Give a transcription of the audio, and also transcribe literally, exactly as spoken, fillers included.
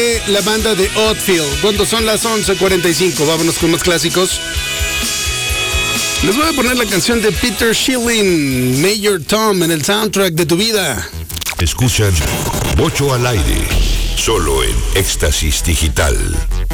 La banda de Oddfield, cuando son las once cuarenta y cinco, vámonos con más clásicos. Les voy a poner la canción de Peter Schilling, Major Tom, en el soundtrack de tu vida. Escuchan Bocho al aire, solo en Éxtasis Digital.